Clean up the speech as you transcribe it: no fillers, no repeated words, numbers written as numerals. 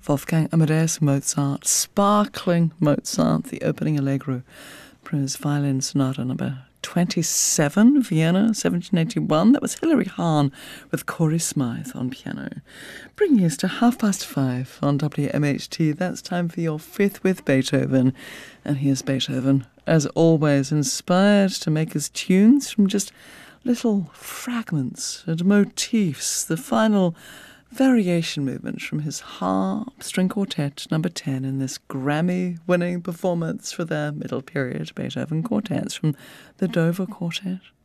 Wolfgang Amadeus Mozart, sparkling Mozart, the opening Allegro from his violin sonata number 27, Vienna, 1781. That was Hilary Hahn with Corey Smythe on piano. Bringing us to 5:30 on WMHT. That's time for your Fifth with Beethoven. And here's Beethoven, as always, inspired to make his tunes from just little fragments and motifs. The final variation movement from his harp string quartet number 10 in this Grammy-winning performance for their middle period Beethoven quartets from the Dover Quartet.